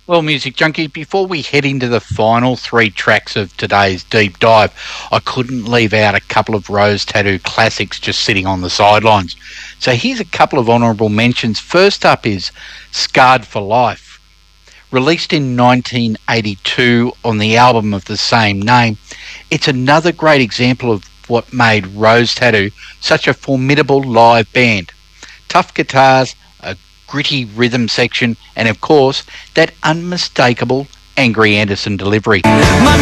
Well, Music Junkies, before we head into the final three tracks of today's deep dive, I couldn't leave out a couple of Rose Tattoo classics just sitting on the sidelines. So here's a couple of honourable mentions. First up is Scarred for Life. Released in 1982 on the album of the same name, it's another great example of what made Rose Tattoo such a formidable live band. Tough guitars, a gritty rhythm section, and of course, that unmistakable Angry Anderson delivery.